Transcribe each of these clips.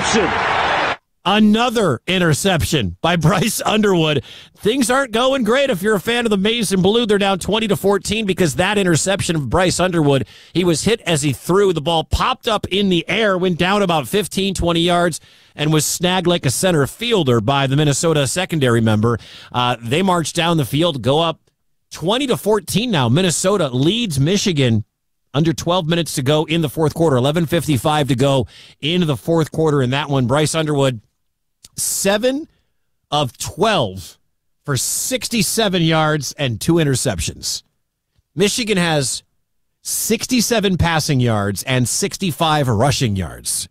interception. Another interception by Bryce Underwood. Things aren't going great if you're a fan of the Maize and Blue. They're down 20-14 because that interception of Bryce Underwood, he was hit as he threw. The ball popped up in the air, went down about 15, 20 yards, and was snagged like a center fielder by the Minnesota secondary member. They marched down the field, go up 20-14 now. Minnesota leads Michigan. Under 12 minutes to go in the fourth quarter. 11:55 to go into the fourth quarter in that one. Bryce Underwood, 7 of 12 for 67 yards and 2 interceptions. Michigan has 67 passing yards and 65 rushing yards.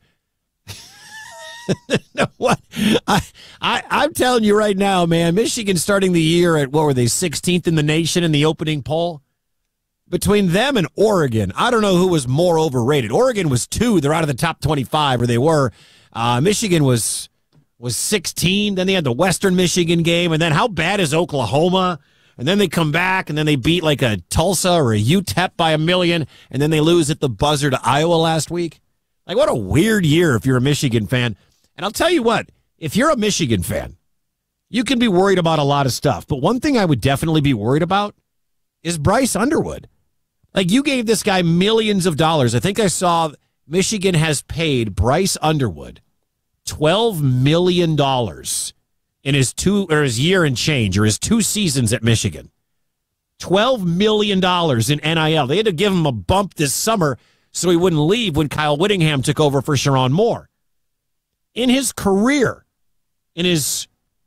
What? I'm telling you right now, man, Michigan starting the year at, what were they, 16th in the nation in the opening poll? Between them and Oregon, I don't know who was more overrated. Oregon was 2. They're out of the top 25, or they were. Michigan was 16. Then they had the Western Michigan game. And then how bad is Oklahoma? And then they come back, and then they beat like a Tulsa or a UTEP by 1 million, and then they lose at the buzzer to Iowa last week. Like, what a weird year if you're a Michigan fan. And I'll tell you what, if you're a Michigan fan, you can be worried about a lot of stuff. But one thing I would definitely be worried about is Bryce Underwood. Like, you gave this guy millions of dollars. I think I saw Michigan has paid Bryce Underwood $12 million in his year and change, or his 2 seasons at Michigan. $12 million in NIL. They had to give him a bump this summer so he wouldn't leave when Kyle Whittingham took over for Sharon Moore. In his career, in his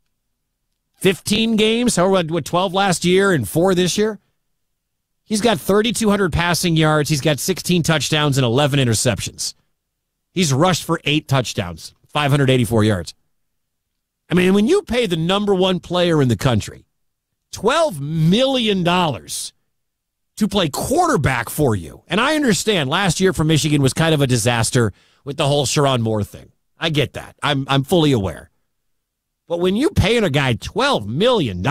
15 games, however, 12 last year and 4 this year, he's got 3,200 passing yards. He's got 16 touchdowns and 11 interceptions. He's rushed for 8 touchdowns, 584 yards. I mean, when you pay the number 1 player in the country $12 million to play quarterback for you, and I understand last year for Michigan was kind of a disaster with the whole Sharon Moore thing. I get that. I'm fully aware. But when you paying a guy $12 million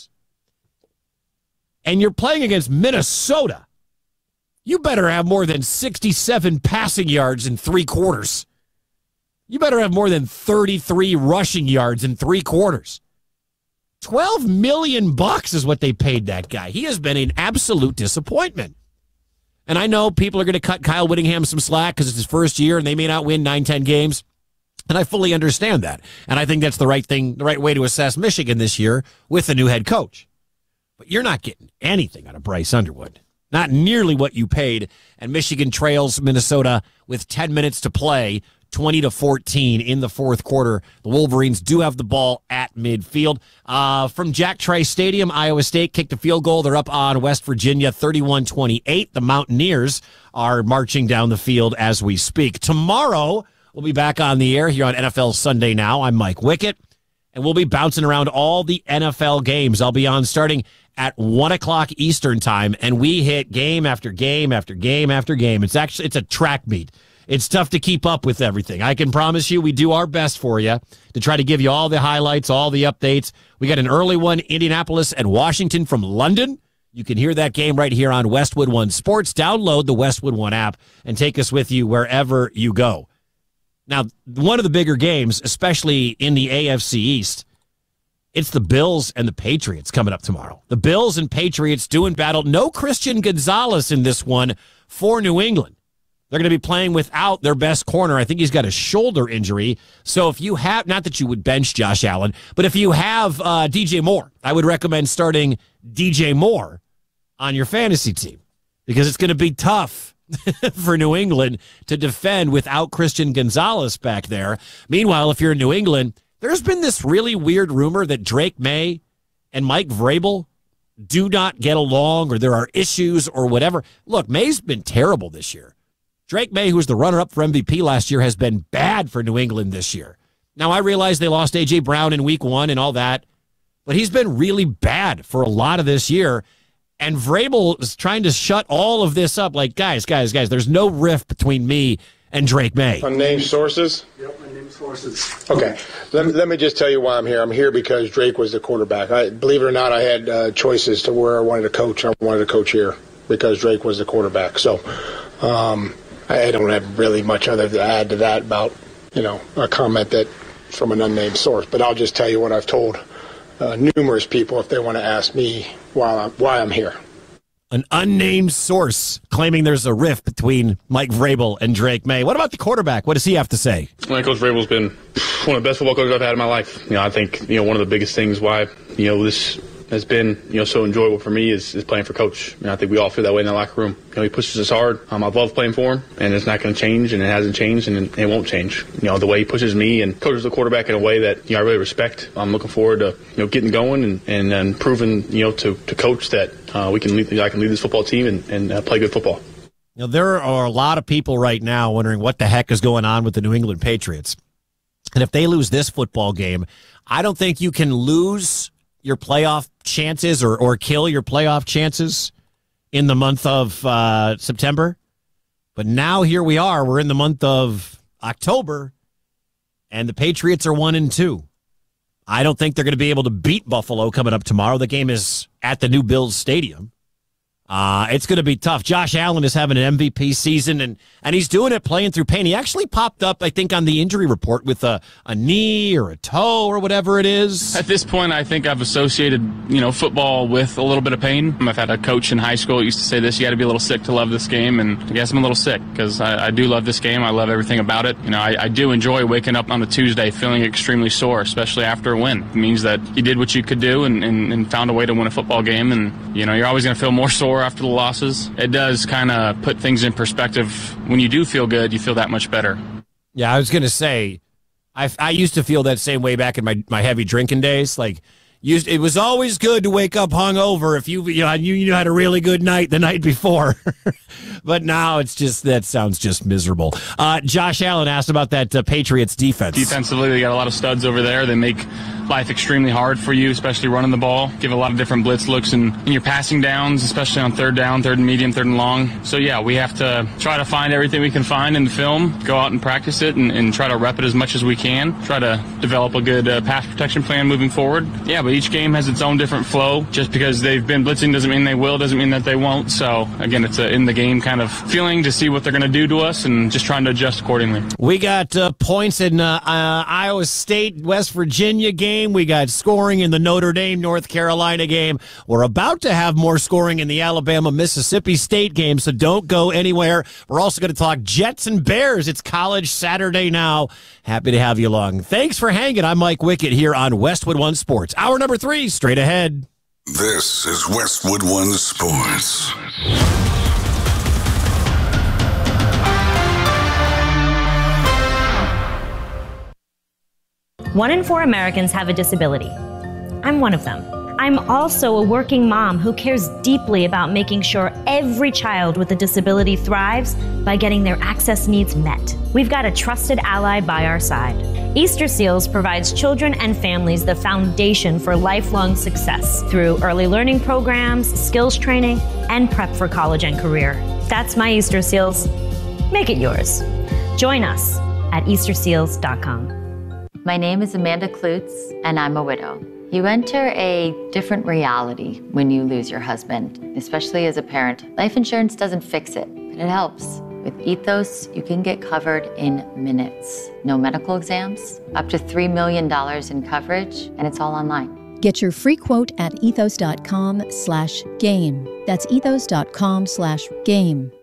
and you're playing against Minnesota, you better have more than 67 passing yards in 3 quarters. You better have more than 33 rushing yards in 3 quarters. $12 million is what they paid that guy. He has been an absolute disappointment. And I know people are going to cut Kyle Whittingham some slack because it's his first year and they may not win 9-10 games. And I fully understand that. And I think that's the right thing, the right way to assess Michigan this year with the new head coach. But you're not getting anything out of Bryce Underwood. Not nearly what you paid. And Michigan trails Minnesota with 10 minutes to play, 20-14 in the fourth quarter. The Wolverines do have the ball at midfield. From Jack Trice Stadium, Iowa State kicked a field goal. They're up on West Virginia, 31-28. The Mountaineers are marching down the field as we speak. Tomorrow, we'll be back on the air here on NFL Sunday Now. I'm Mike Wickett, and we'll be bouncing around all the NFL games. I'll be on starting at 1 o'clock Eastern time, and we hit game after game after game after game. It's a track meet. It's tough to keep up with everything. I can promise you we do our best for you to try to give you all the highlights, all the updates. We got an early one, Indianapolis and Washington from London. You can hear that game right here on Westwood One Sports. Download the Westwood One app and take us with you wherever you go. Now, one of the bigger games, especially in the AFC East, it's the Bills and the Patriots coming up tomorrow. The Bills and Patriots doing battle. No Christian Gonzalez in this one for New England. They're going to be playing without their best corner. I think he's got a shoulder injury. So if you have, not that you would bench Josh Allen, but if you have DJ Moore, I would recommend starting DJ Moore on your fantasy team because it's going to be tough for New England to defend without Christian Gonzalez back there. Meanwhile, if you're in New England, there's been this really weird rumor that Drake May and Mike Vrabel do not get along or there are issues or whatever. Look, May's been terrible this year. Drake May, who was the runner-up for MVP last year, has been bad for New England this year. Now, I realize they lost A.J. Brown in week 1 and all that, but he's been really bad for a lot of this year. And Vrabel is trying to shut all of this up. Like, guys, there's no rift between me and Drake May. Unnamed sources? Yep, unnamed sources. Okay. Let me just tell you why I'm here. I'm here because Drake was the quarterback. Believe it or not, I had choices to where I wanted to coach. I wanted to coach here because Drake was the quarterback. So I don't have really much other to add to that about a comment that from an unnamed source. But I'll just tell you what I've told numerous people if they want to ask me why I'm here. An unnamed source claiming there's a rift between Mike Vrabel and Drake Maye. What about the quarterback? What does he have to say? Coach Vrabel's been one of the best football coaches I've had in my life. I think, one of the biggest things why, this has been, so enjoyable for me is playing for Coach. I think we all feel that way in the locker room. He pushes us hard. I love playing for him, and it's not going to change, and it hasn't changed, and it won't change. The way he pushes me and coaches the quarterback in a way that, I really respect. I'm looking forward to, getting going and proving, to Coach that I can lead this football team and play good football. There are a lot of people right now wondering what the heck is going on with the New England Patriots. And if they lose this football game, I don't think you can lose your playoff chances or kill your playoff chances in the month of September. But now here we are. We're in the month of October, and the Patriots are 1-2. I don't think they're going to be able to beat Buffalo coming up tomorrow. The game is at the new Bills Stadium. It's going to be tough. Josh Allen is having an MVP season, and he's doing it playing through pain. He actually popped up, I think, on the injury report with a knee or a toe or whatever it is. At this point, I think I've associated, football with a little bit of pain. I've had a coach in high school who used to say this: you got to be a little sick to love this game, and I guess I'm a little sick because I do love this game. I llove everything about it. I do enjoy waking up on a Tuesday feeling extremely sore, especially after a win. It means that you did what you could do and found a way to win a football game, and, you're always going to feel more sore after the losses. It does kind of put things in perspective. When you do feel good, you feel that much better. Yeah, I was going to say, I used to feel that same way back in my heavy drinking days. It was always good to wake up hungover if you had a really good night the night before. But now that sounds just miserable. Josh Allen asked about that Patriots defense. Defensively, they got a lot of studs over there. They make life extremely hard for you, especially running the ball. Give a lot of different blitz looks in your passing downs, especially on third down, third and medium, third and long. So, yeah, we have to try to find everything we can find in the film, go out and practice it, and try to rep it as much as we can, try to develop a good pass protection plan moving forward. Yeah, but each game has its own different flow. Just because they've been blitzing doesn't mean they will, doesn't mean that they won't. So, again, it's a in-the-game kind of feeling to see what they're going to do to us and just trying to adjust accordingly. We got points in Iowa State, West Virginia game. We got scoring in the Notre Dame, North Carolina game. We're about to have more scoring in the Alabama, Mississippi State game, so don't go anywhere. We're also going to talk Jets and Bears. It's College Saturday now. Happy to have you along. Thanks for hanging. I'm Mike Wickett here on Westwood One Sports. Hour number 3, straight ahead. This is Westwood One Sports. One in 4 Americans have a disability. I'm one of them. I'm also a working mom who cares deeply about making sure every child with a disability thrives by getting their access needs met. We've got a trusted ally by our side. Easter Seals provides children and families the foundation for lifelong success through early learning programs, skills training, and prep for college and career. That's my Easter Seals. Make it yours. Join us at easterseals.com. My name is Amanda Klutz, and I'm a widow. You enter a different reality when you lose your husband, especially as a parent. Life insurance doesn't fix it, but it helps. With Ethos, you can get covered in minutes. No medical exams, up to $3 million in coverage, and it's all online. Get your free quote at ethos.com/game. That's ethos.com/game.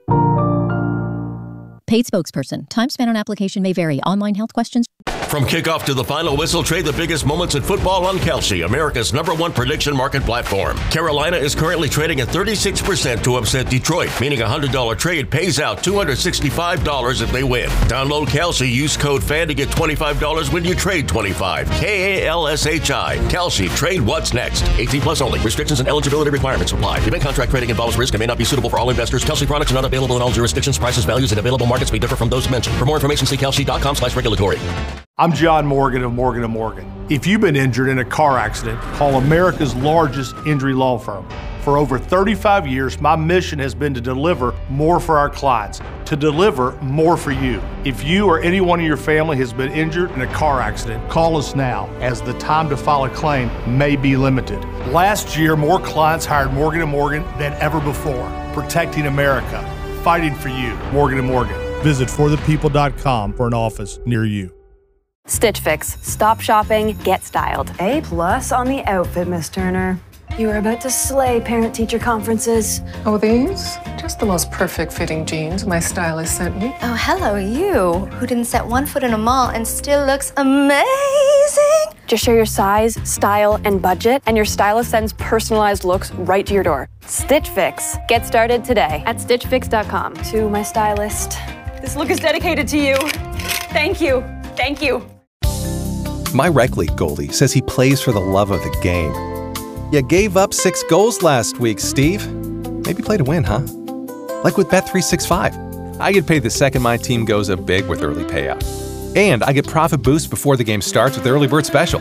Paid spokesperson. Time spent on application may vary. Online health questions. From kickoff to the final whistle, trade the biggest moments in football on Kalshi, America's #1 prediction market platform. Carolina is currently trading at 36% to upset Detroit, meaning a $100 trade pays out $265 if they win. Download Kalshi, use code FAN to get $25 when you trade 25. KALSHI. Kalshi, trade what's next. 18 plus only. Restrictions and eligibility requirements apply. Event contract trading involves risk and may not be suitable for all investors. Kalshi products are not available in all jurisdictions. Prices, values, and available markets may differ from those mentioned. For more information, see kalshi.com/regulatory. I'm John Morgan of Morgan & Morgan. If you've been injured in a car accident, call America's largest injury law firm. For over 35 years, my mission has been to deliver more for our clients, to deliver more for you. If you or anyone in your family has been injured in a car accident, call us now, as the time to file a claim may be limited. Last year, more clients hired Morgan & Morgan than ever before, protecting America, fighting for you. Morgan & Morgan. Visit forthepeople.com for an office near you. Stitch Fix. Stop shopping, get styled. A+ on the outfit, Miss Turner. You are about to slay parent-teacher conferences. Oh, these? Just the most perfect fitting jeans my stylist sent me. Oh, hello, you, who didn't set one foot in a mall and still looks amazing. Just share your size, style, and budget, and your stylist sends personalized looks right to your door. Stitch Fix. Get started today at stitchfix.com. To my stylist, this look is dedicated to you. Thank you. Thank you. My rec league goalie says he plays for the love of the game. You gave up 6 goals last week, Steve. Maybe play to win, huh? Like with Bet365. I get paid the second my team goes up big with early payout. And I get profit boost before the game starts with the early bird special.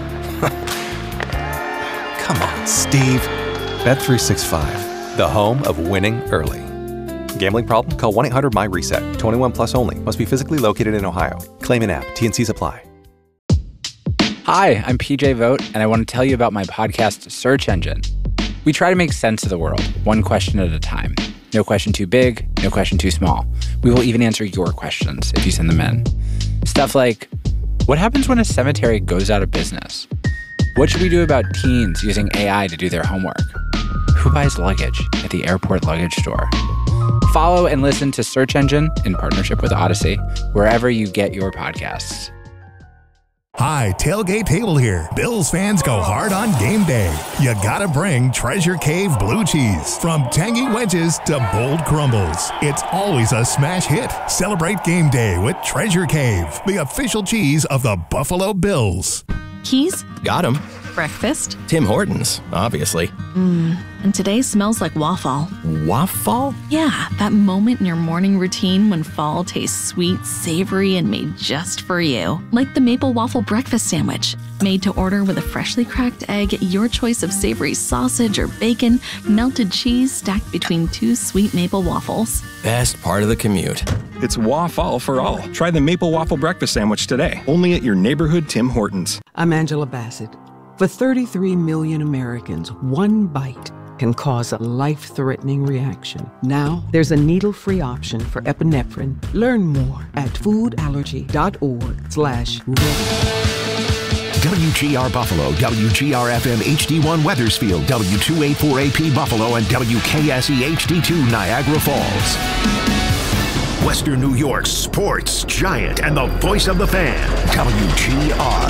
Come on, Steve. Bet365, the home of winning early. Gambling problem? Call 1-800-MY-RESET. 21 plus only. Must be physically located in Ohio. Claim in app. T&Cs apply. Hi, I'm PJ Vogt, and I want to tell you about my podcast, Search Engine. We try to make sense of the world, one question at a time. No question too big, no question too small. We will even answer your questions if you send them in. Stuff like, what happens when a cemetery goes out of business? What should we do about teens using AI to do their homework? Who buys luggage at the airport luggage store? Follow and listen to Search Engine in partnership with Odyssey, wherever you get your podcasts. Hi, Tailgate Table here. Bills fans go hard on game day. You gotta bring Treasure Cave Blue Cheese. From tangy wedges to bold crumbles, it's always a smash hit. Celebrate game day with Treasure Cave, the official cheese of the Buffalo Bills. Keys? Got 'em. Breakfast? Tim Hortons, obviously. And today smells like waffle. Waffle? Yeah, that moment in your morning routine when fall tastes sweet, savory, and made just for you. Like the maple waffle breakfast sandwich. Made to order with a freshly cracked egg, your choice of savory sausage or bacon, melted cheese stacked between 2 sweet maple waffles. Best part of the commute. It's waffle for all. Try the maple waffle breakfast sandwich today, only at your neighborhood Tim Hortons. I'm Angela Bassett. For 33 million Americans, one bite can cause a life-threatening reaction. Now, there's a needle-free option for epinephrine. Learn more at foodallergy.org/ready. WGR Buffalo, WGR-FM HD1 Weathersfield, W284AP Buffalo, and WKSE HD2 Niagara Falls. Western New York's sports giant and the voice of the fan, WGR.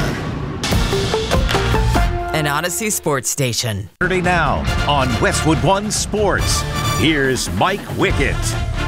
An Odyssey sports station. Saturday now on Westwood One Sports. Here's Mike Wickett.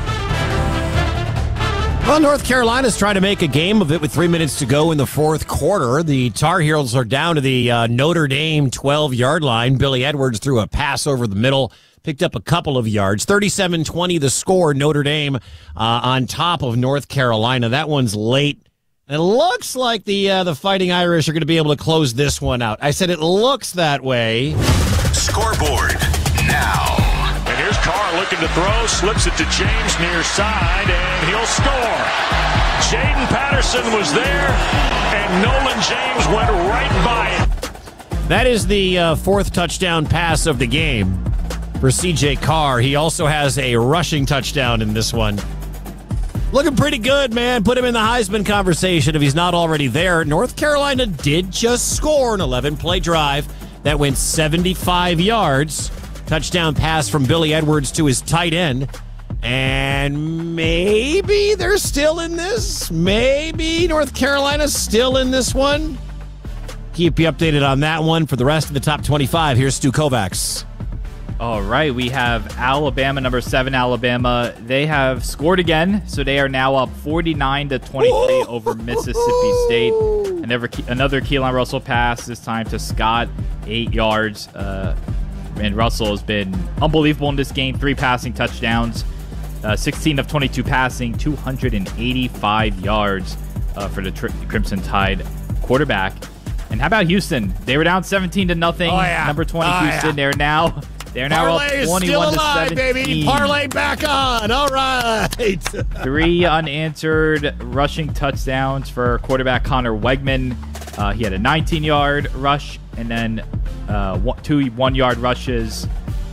Well, North Carolina's trying to make a game of it with 3 minutes to go in the fourth quarter. The Tar Heels are down to the Notre Dame 12-yard line. Billy Edwards threw a pass over the middle, picked up a couple of yards. 37-20 the score, Notre Dame on top of North Carolina. That one's late. It looks like the Fighting Irish are going to be able to close this one out. I said it looks that way. Scoreboard now. And here's Carr looking to throw, slips it to James near side, and he'll score. Jaden Patterson was there, and Nolan James went right by it. That is the fourth touchdown pass of the game for C.J. Carr. He also has a rushing touchdown in this one. Looking pretty good, man. Put him in the Heisman conversation if he's not already there. North Carolina did just score an 11-play drive that went 75 yards. Touchdown pass from Billy Edwards to his tight end. And maybe they're still in this. Maybe North Carolina's still in this one. Keep you updated on that one. For the rest of the top 25, here's Stu Kovacs. All right, we have Alabama, number 7, Alabama. They have scored again, so they are now up 49-23 over Mississippi State. Another Keelan Russell pass, this time to Scott, 8 yards. And Russell has been unbelievable in this game, 3 passing touchdowns, 16 of 22 passing, 285 yards for the Crimson Tide quarterback. And how about Houston? They were down 17-0. Oh, yeah. Number 20 Houston, yeah. They're now up 21-17. Baby. Parlay back on. All right. 3 unanswered rushing touchdowns for quarterback Connor Wegman. He had a 19-yard rush and then 2 1-yard rushes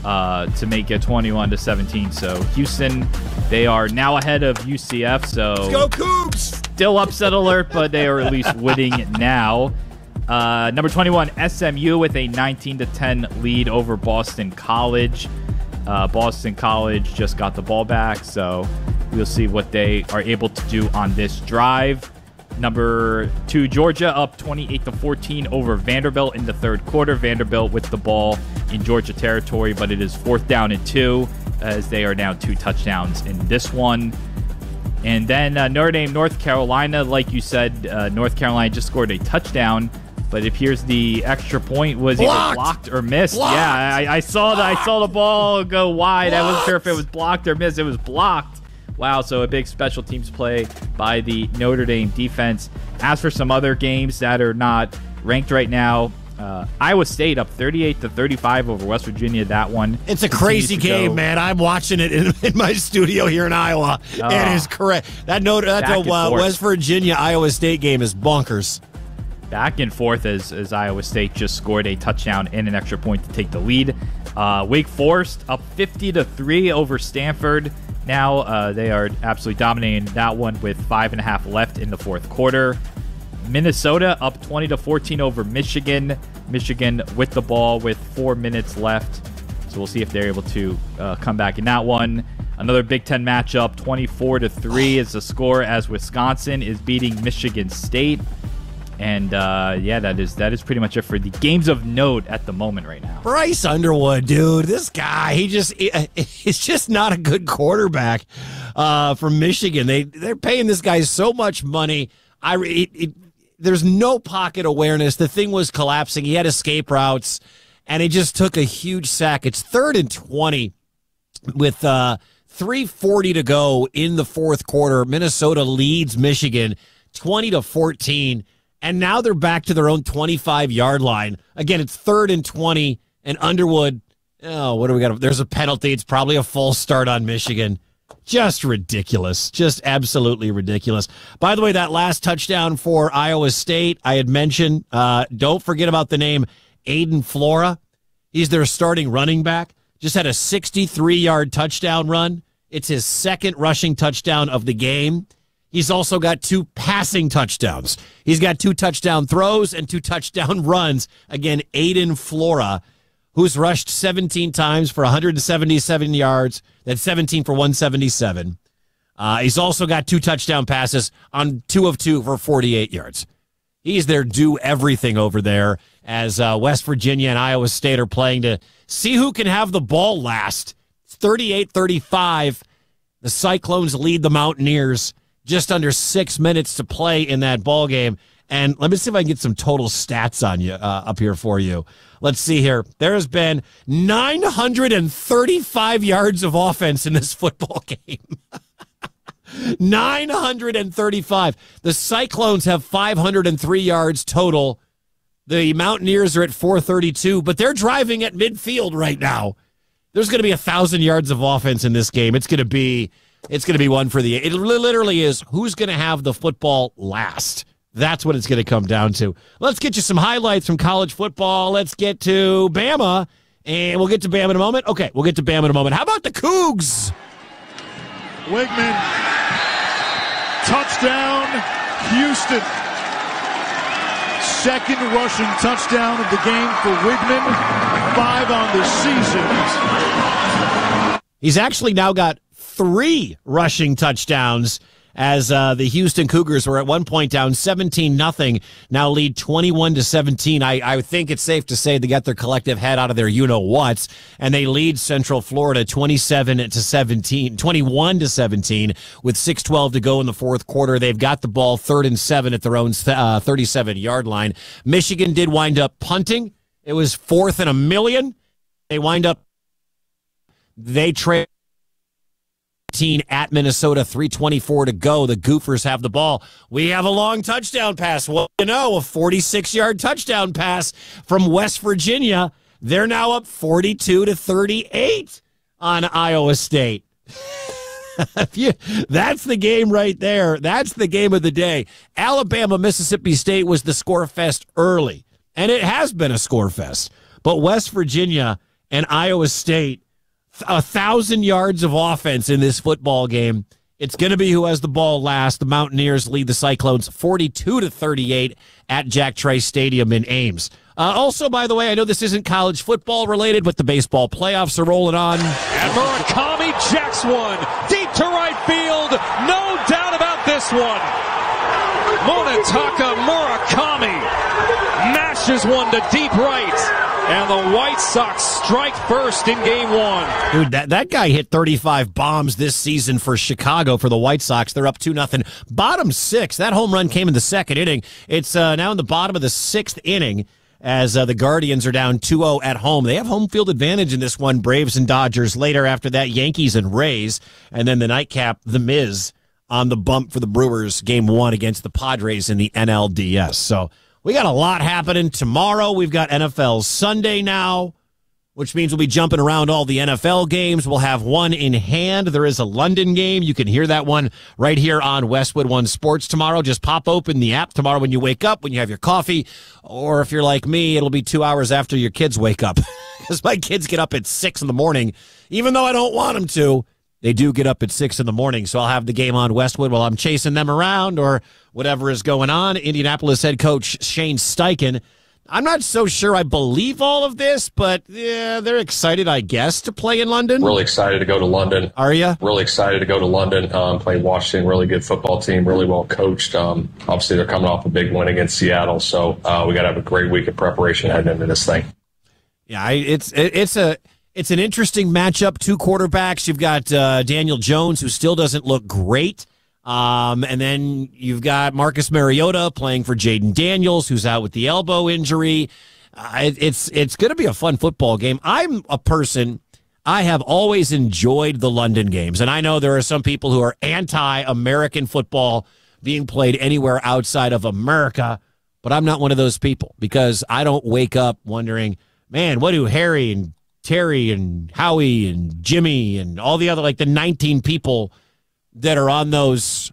to make it 21-17. So Houston, they are now ahead of UCF. So let's go Cougs! Still upset alert, but they are at least winning now. Number 21, SMU with a 19-10 lead over Boston College. Boston College just got the ball back, so we'll see what they are able to do on this drive. Number 2, Georgia up 28-14 over Vanderbilt in the third quarter. Vanderbilt with the ball in Georgia territory, but it is 4th down and 2 as they are down 2 touchdowns in this one. And then Notre Dame, North Carolina, like you said, North Carolina just scored a touchdown, but it appears the extra point was either blocked or missed. Blocked. Yeah, I saw that. I saw the ball go wide. I wasn't sure if it was blocked or missed. It was blocked. Wow, so a big special teams play by the Notre Dame defense. As for some other games that are not ranked right now, Iowa State up 38-35 over West Virginia. That one. It's a crazy game, man. I'm watching it in my studio here in Iowa. It is correct. That West Virginia Iowa State game is bonkers. Back and forth as Iowa State just scored a touchdown and an extra point to take the lead. Wake Forest up 50-3 over Stanford. Now they are absolutely dominating that one with 5.5 left in the fourth quarter. Minnesota up 20-14 over Michigan. Michigan with the ball with 4 minutes left. So we'll see if they're able to come back in that one. Another Big Ten matchup, 24-3 is the score as Wisconsin is beating Michigan State. And that is pretty much it for the games of note at the moment right now. Bryce Underwood, dude, this guy, he's just not a good quarterback from Michigan. They're paying this guy so much money. There's no pocket awareness. The thing was collapsing. He had escape routes, and he just took a huge sack. It's 3rd and 20 with 3:40 to go in the fourth quarter. Minnesota leads Michigan 20-14. And now they're back to their own 25-yard line. Again, it's 3rd and 20, and Underwood, what do we got? There's a penalty. It's probably a false start on Michigan. Just ridiculous. Just absolutely ridiculous. By the way, that last touchdown for Iowa State, I had mentioned, don't forget about the name Aiden Flora. He's their starting running back. Just had a 63-yard touchdown run. It's his 2nd rushing touchdown of the game. He's also got 2 passing touchdowns. He's got 2 touchdown throws and 2 touchdown runs. Again, Aiden Flora, who's rushed 17 times for 177 yards. That's 17 for 177. He's also got 2 touchdown passes on 2 of 2 for 48 yards. He's their do-everything over there as West Virginia and Iowa State are playing to see who can have the ball last. It's 38-35. The Cyclones lead the Mountaineers. Just under 6 minutes to play in that ball game. And let me see if I can get some total stats on you up here for you. Let's see here. There has been 935 yards of offense in this football game. 935. The Cyclones have 503 yards total. The Mountaineers are at 432, but they're driving at midfield right now. There's going to be 1,000 yards of offense in this game. It's going to be one for the... It literally is who's going to have the football last. That's what it's going to come down to. Let's get you some highlights from college football. Let's get to Bama, and we'll get to Bama in a moment. Okay, we'll get to Bama in a moment. How about the Cougs? Wigman, touchdown, Houston. 2nd rushing touchdown of the game for Wigman. 5 on the season. He's actually now got 3 rushing touchdowns as the Houston Cougars were at one point down 17-0, now lead 21-17. I think it's safe to say they got their collective head out of their you-know-whats, and they lead Central Florida 21-17 with 6:12 to go in the fourth quarter. They've got the ball 3rd and 7 at their own 37-yard line. Michigan did wind up punting. It was 4th and 1,000,000. They trailed at Minnesota, 3:24 to go. The Gophers have the ball. We have a long touchdown pass. Well, a 46-yard touchdown pass from West Virginia. They're now up 42-38 on Iowa State. That's the game right there. That's the game of the day. Alabama, Mississippi State was the score fest early, and it has been a score fest. But West Virginia and Iowa State 1,000 yards of offense in this football game. It's going to be who has the ball last. The Mountaineers lead the Cyclones 42-38 at Jack Trice Stadium in Ames. Also, by the way, I know this isn't college football related, but the baseball playoffs are rolling on. And Murakami jacks one deep to right field. No doubt about this one. Munetaka Murakami mashes one to deep right. And the White Sox strike first in game one. Dude, that guy hit 35 bombs this season for Chicago for the White Sox. They're up 2-0. Bottom six. That home run came in the second inning. It's now in the bottom of the sixth inning as the Guardians are down 2-0 at home. They have home field advantage in this one, Braves and Dodgers. Later after that, Yankees and Rays. And then the nightcap, The Miz on the bump for the Brewers, game one against the Padres in the NLDS. So we got a lot happening tomorrow. We've got NFL Sunday now, which means we'll be jumping around all the NFL games. We'll have one in hand. There is a London game. You can hear that one right here on Westwood One Sports tomorrow. Just pop open the app tomorrow when you wake up, when you have your coffee, or if you're like me, it'll be 2 hours after your kids wake up because my kids get up at 6 in the morning, even though I don't want them to. They do get up at 6 in the morning, so I'll have the game on Westwood while I'm chasing them around or whatever is going on. Indianapolis head coach Shane Steichen. I'm not so sure I believe all of this, but yeah, they're excited, I guess, to play in London. Really excited to go to London. Are you? Really excited to go to London, play Washington, really good football team, really well coached. Obviously, they're coming off a big win against Seattle, so we got to have a great week of preparation heading into this thing. Yeah, it's an interesting matchup. Two quarterbacks. You've got Daniel Jones, who still doesn't look great. And then you've got Marcus Mariota playing for Jaden Daniels, who's out with the elbow injury. It's going to be a fun football game. I'm a person, I have always enjoyed the London games. And I know there are some people who are anti-American football being played anywhere outside of America, but I'm not one of those people because I don't wake up wondering, man, what do Harry and Terry and Howie and Jimmy and all the other, like the 19 people that are on those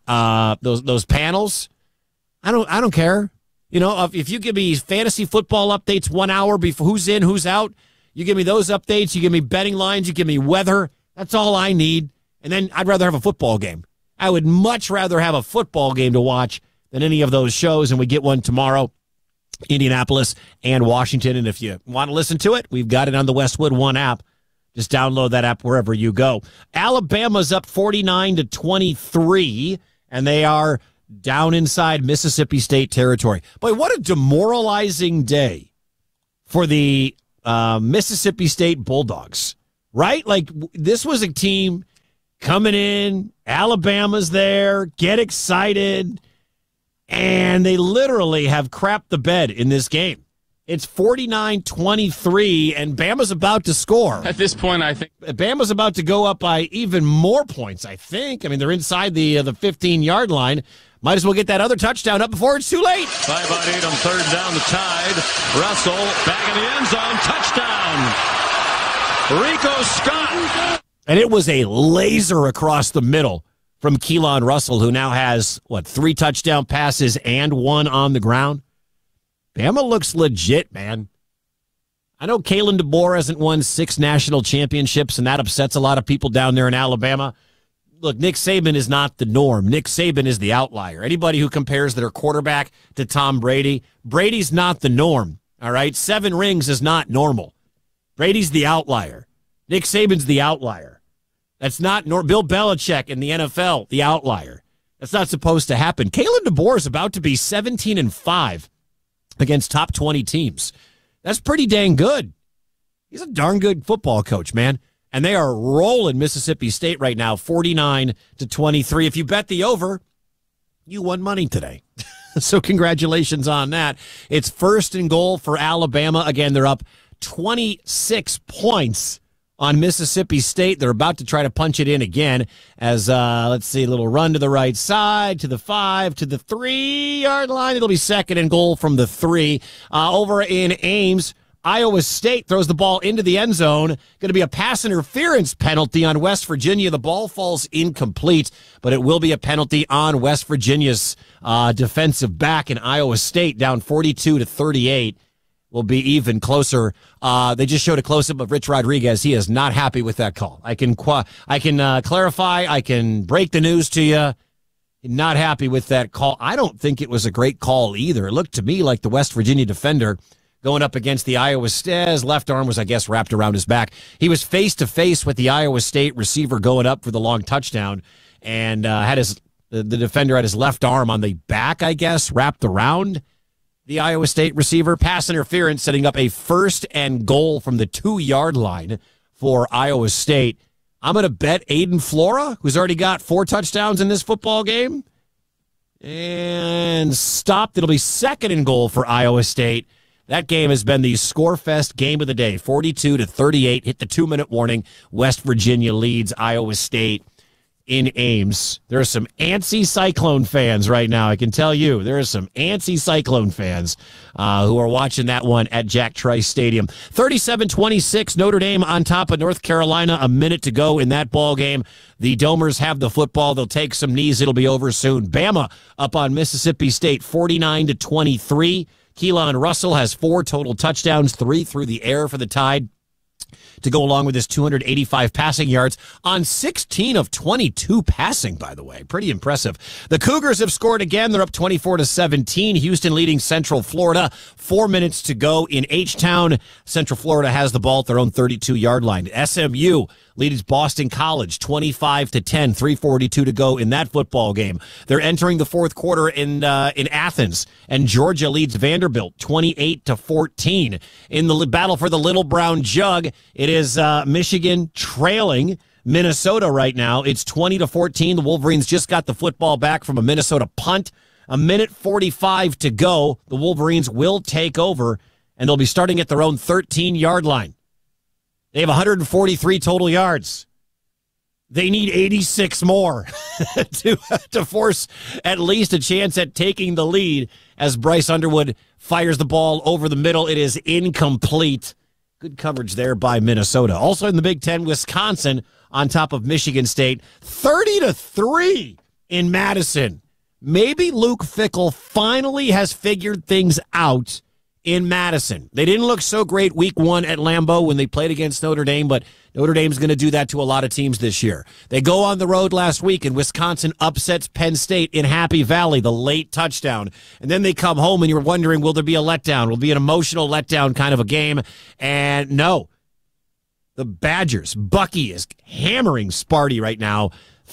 panels. I don't care. You know, if you give me fantasy football updates 1 hour before who's in, who's out, you give me those updates, you give me betting lines, you give me weather. That's all I need. And then I'd rather have a football game. I would much rather have a football game to watch than any of those shows, and we get one tomorrow. Indianapolis and Washington. And if you want to listen to it, we've got it on the Westwood One app. Just download that app wherever you go. Alabama's up 49-23, and they are down inside Mississippi State territory. Boy, what a demoralizing day for the Mississippi State Bulldogs, right? Like, this was a team coming in, Alabama's there, get excited, and they literally have crapped the bed in this game. It's 49-23, and Bama's about to score. At this point, I think Bama's about to go up by even more points, I think. I mean, they're inside the 15-yard line. Might as well get that other touchdown up before it's too late. 5-8 on third down, the Tide. Russell back in the end zone. Touchdown. Rico Scott. And it was a laser across the middle from Keelan Russell, who now has, 3 touchdown passes and 1 on the ground. Bama looks legit, man. I know Kalen DeBoer hasn't won 6 national championships, and that upsets a lot of people down there in Alabama. Look, Nick Saban is not the norm. Nick Saban is the outlier. Anybody who compares their quarterback to Tom Brady, Brady's not the norm, all right? 7 rings is not normal. Brady's the outlier. Nick Saban's the outlier. That's not Bill Belichick in the NFL, the outlier. That's not supposed to happen. Kalen DeBoer is about to be 17-5 against top 20 teams. That's pretty dang good. He's a darn good football coach, man. And they are rolling Mississippi State right now, 49-23. If you bet the over, you won money today. So congratulations on that. It's 1st and goal for Alabama. Again, they're up 26 points on Mississippi State. They're about to try to punch it in again as, let's see, a little run to the right side, to the 5, to the 3-yard line. It'll be 2nd and goal from the 3. Over in Ames, Iowa State throws the ball into the end zone. Going to be a pass interference penalty on West Virginia. The ball falls incomplete, but it will be a penalty on West Virginia's defensive back, in Iowa State down 42-38. will be even closer. They just showed a close-up of Rich Rodriguez. He is not happy with that call. I can clarify. I can break the news to you. Not happy with that call. I don't think it was a great call either. It looked to me like the West Virginia defender going up against the Iowa State. His left arm was, I guess, wrapped around his back. He was face-to-face with the Iowa State receiver going up for the long touchdown and had the defender had his left arm on the back, I guess, wrapped around the Iowa State receiver. Pass interference, setting up a 1st and goal from the 2-yard line for Iowa State. I'm going to bet Aiden Flora, who's already got 4 touchdowns in this football game, and stopped. It'll be 2nd and goal for Iowa State. That game has been the Scorefest game of the day, 42-38. Hit the 2-minute warning. West Virginia leads Iowa State in Ames. There are some antsy Cyclone fans right now. I can tell you, there are some antsy Cyclone fans who are watching that one at Jack Trice Stadium. 37-26, Notre Dame on top of North Carolina. A minute to go in that ball game. The Domers have the football. They'll take some knees. It'll be over soon. Bama up on Mississippi State, 49-23. Keelan Russell has 4 total touchdowns, 3 through the air for the Tide, to go along with his 285 passing yards on 16 of 22 passing, by the way. Pretty impressive. The Cougars have scored again. They're up 24-17. Houston leading Central Florida. 4 minutes to go in H-Town. Central Florida has the ball at their own 32-yard line. SMU leads Boston College 25-10, 3:42 to go in that football game. They're entering the 4th quarter in Athens, and Georgia leads Vanderbilt 28-14. In the battle for the Little Brown Jug, it is Michigan trailing Minnesota right now. It's 20-14. The Wolverines just got the football back from a Minnesota punt. A minute 45 to go. The Wolverines will take over, and they'll be starting at their own 13-yard line. They have 143 total yards. They need 86 more to force at least a chance at taking the lead as Bryce Underwood fires the ball over the middle. It is incomplete. Good coverage there by Minnesota. Also in the Big Ten, Wisconsin on top of Michigan State, 30-3 in Madison. Maybe Luke Fickell finally has figured things out in Madison. They didn't look so great week 1 at Lambeau when they played against Notre Dame, but Notre Dame's going to do that to a lot of teams this year. They go on the road last week, and Wisconsin upsets Penn State in Happy Valley, the late touchdown. And then they come home, and you're wondering, will there be a letdown? Will it be an emotional letdown kind of a game? And no. The Badgers, Bucky is hammering Sparty right now,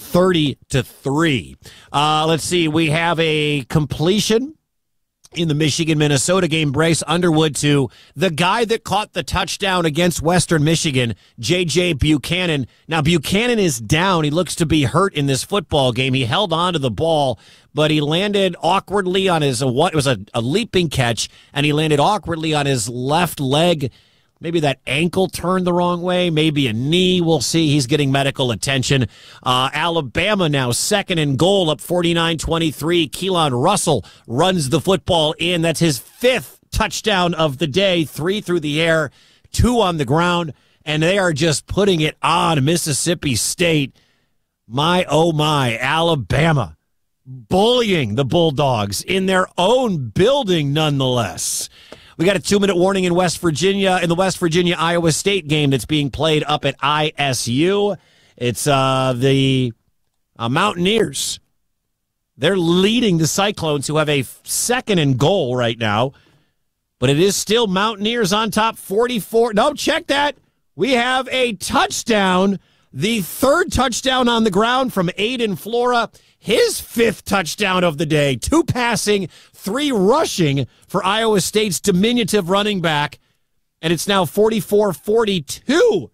30-3. Let's see, we have a completion in the Michigan-Minnesota game. Bryce Underwood to the guy that caught the touchdown against Western Michigan, J.J. Buchanan. Now, Buchanan is down. He looks to be hurt in this football game. He held on to the ball, but he landed awkwardly on his, it was a leaping catch, and he landed awkwardly on his left leg. Maybe that ankle turned the wrong way. Maybe a knee. We'll see. He's getting medical attention. Alabama now 2nd and goal, up 49-23. Keelan Russell runs the football in. That's his 5th touchdown of the day. 3 through the air, 2 on the ground. And they are just putting it on Mississippi State. My, oh my, Alabama bullying the Bulldogs in their own building nonetheless. We got a 2-minute warning in West Virginia, in the West Virginia-Iowa State game that's being played up at ISU. It's the Mountaineers. They're leading the Cyclones, who have a 2nd and goal right now. But it is still Mountaineers on top, 44. No, check that. We have a touchdown, the 3rd touchdown on the ground from Aiden Flora. His 5th touchdown of the day. 2 passing, 3 rushing for Iowa State's diminutive running back. And it's now 44-42.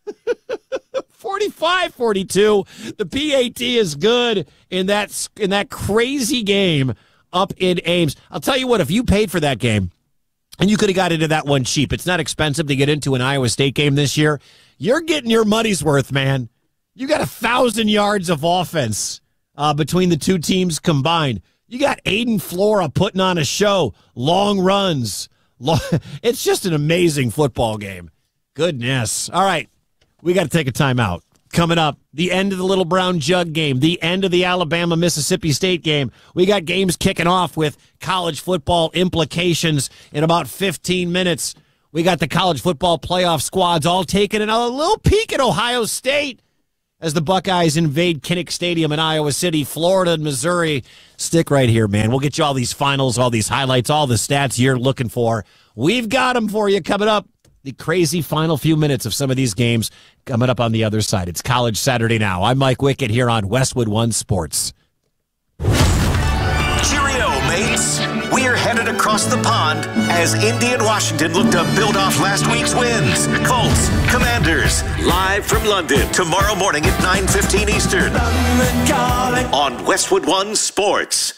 45-42. The PAT is good in that crazy game up in Ames. I'll tell you what, if you paid for that game, and you could have got into that one cheap, it's not expensive to get into an Iowa State game this year, you're getting your money's worth, man. You got 1,000 yards of offense between the two teams combined. You got Aiden Flora putting on a show, long runs. It's just an amazing football game. Goodness. All right, we got to take a timeout. coming up. The end of the Little Brown Jug game, the end of the Alabama-Mississippi State game. We got games kicking off with college football implications in about 15 minutes. We got the college football playoff squads all taking a little peek at Ohio State as the Buckeyes invade Kinnick Stadium in Iowa City, Florida, and Missouri. Stick right here, man. We'll get you all these finals, all these highlights, all the stats you're looking for. We've got them for you coming up. The crazy final few minutes of some of these games coming up on the other side. It's College Saturday now. I'm Mike Wickett here on Westwood One Sports. Cheerio, mates. We're headed across the pond as Indy and Washington look to build off last week's wins. Colts, Commanders, live from London tomorrow morning at 9:15 Eastern on Westwood One Sports.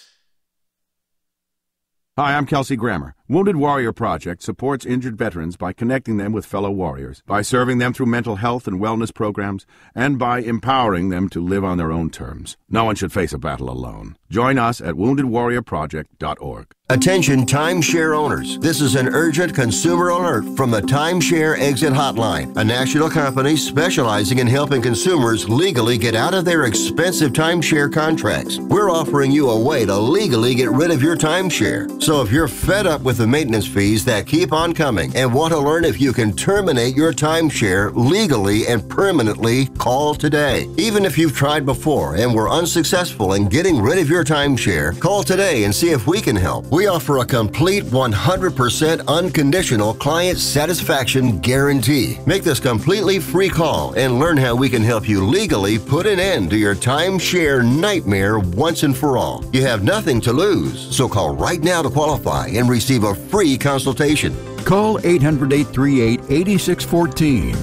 Hi, I'm Kelsey Grammer. Wounded Warrior Project supports injured veterans by connecting them with fellow warriors, by serving them through mental health and wellness programs, and by empowering them to live on their own terms. No one should face a battle alone. Join us at woundedwarriorproject.org. Attention timeshare owners. This is an urgent consumer alert from the Timeshare Exit Hotline, a national company specializing in helping consumers legally get out of their expensive timeshare contracts. We're offering you a way to legally get rid of your timeshare. So if you're fed up with the maintenance fees that keep on coming and want to learn if you can terminate your timeshare legally and permanently, call today. Even if you've tried before and were unsuccessful in getting rid of your timeshare, call today and see if we can help. We offer a complete 100% unconditional client satisfaction guarantee. Make this completely free call and learn how we can help you legally put an end to your timeshare nightmare once and for all. You have nothing to lose, so call right now to qualify and receive a free consultation. Call 800-838-8614.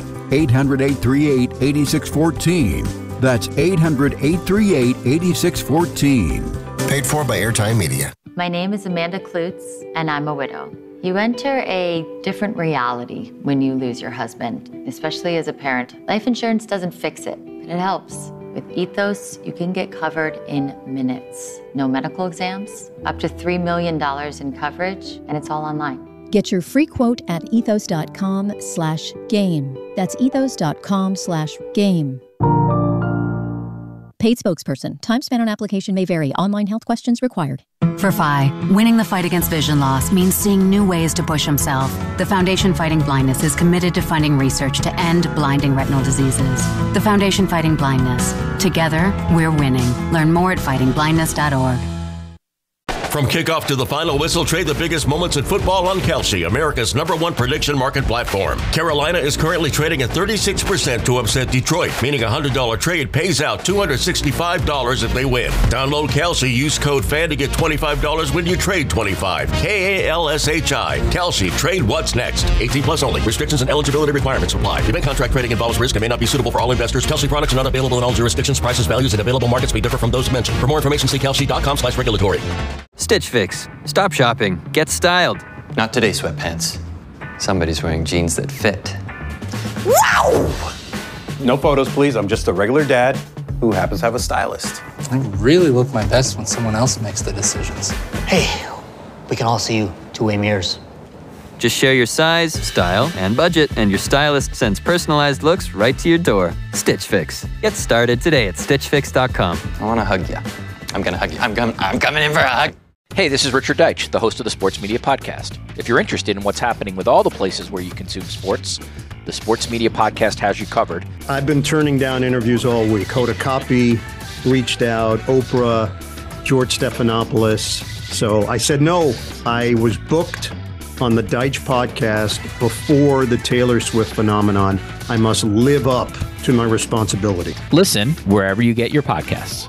800-838-8614. That's 800-838-8614. Paid for by Airtime Media. My name is Amanda Klutz, and I'm a widow. You enter a different reality when you lose your husband, especially as a parent. Life insurance doesn't fix it, but it helps. With Ethos, you can get covered in minutes. No medical exams, up to $3 million in coverage, and it's all online. Get your free quote at ethos.com/game. That's ethos.com/game. Paid spokesperson. Time spent on application may vary. Online health questions required. For Phi, winning the fight against vision loss means seeing new ways to push himself. The Foundation Fighting Blindness is committed to funding research to end blinding retinal diseases. The Foundation Fighting Blindness. Together, we're winning. Learn more at fightingblindness.org. From kickoff to the final whistle, trade the biggest moments in football on Kalshi, America's #1 prediction market platform. Carolina is currently trading at 36% to upset Detroit, meaning a $100 trade pays out $265 if they win. Download Kalshi, use code FAN to get $25 when you trade $25. KALSHI. Kalshi, trade what's next. 18 plus only. Restrictions and eligibility requirements apply. Event contract trading involves risk and may not be suitable for all investors. Kalshi products are not available in all jurisdictions. Prices, values, and available markets may differ from those mentioned. For more information, see kalshi.com/regulatory. Stitch Fix. Stop shopping. Get styled. Not today, sweatpants. Somebody's wearing jeans that fit. Wow! No photos, please. I'm just a regular dad who happens to have a stylist. I really look my best when someone else makes the decisions. Hey, we can all see you two-way mirrors. Just share your size, style, and budget, and your stylist sends personalized looks right to your door. Stitch Fix. Get started today at StitchFix.com. I want to hug you. I'm going to hug you. I'm coming in for a hug. Hey, this is Richard Deitch, the host of the Sports Media Podcast. If you're interested in what's happening with all the places where you consume sports, the Sports Media Podcast has you covered. I've been turning down interviews all week. Hoda Kotb reached out, Oprah, George Stephanopoulos. So I said no. I was booked on the Deitch Podcast before the Taylor Swift phenomenon. I must live up to my responsibility. Listen wherever you get your podcasts.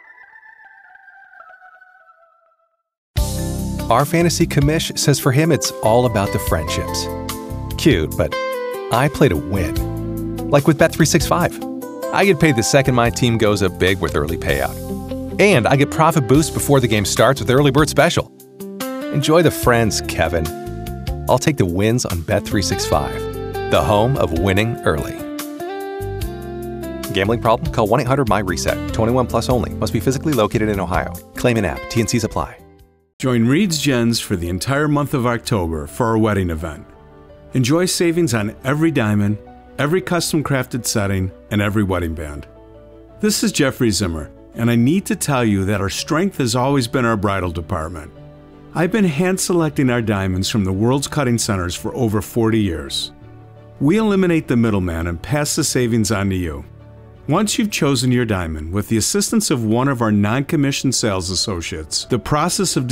Our fantasy commish says for him it's all about the friendships. Cute, but I play to win. Like with Bet365. I get paid the second my team goes up big with early payout. And I get profit boost before the game starts with Early Bird Special. Enjoy the friends, Kevin. I'll take the wins on Bet365, the home of winning early. Gambling problem? Call 1-800-MY-RESET. 21 plus only. Must be physically located in Ohio. Claim an app. T&Cs apply. Join Reed's Gens for the entire month of October for our wedding event. Enjoy savings on every diamond, every custom-crafted setting, and every wedding band. This is Jeffrey Zimmer, and I need to tell you that our strength has always been our bridal department. I've been hand-selecting our diamonds from the world's cutting centers for over 40 years. We eliminate the middleman and pass the savings on to you. Once you've chosen your diamond, with the assistance of one of our non-commissioned sales associates, the process of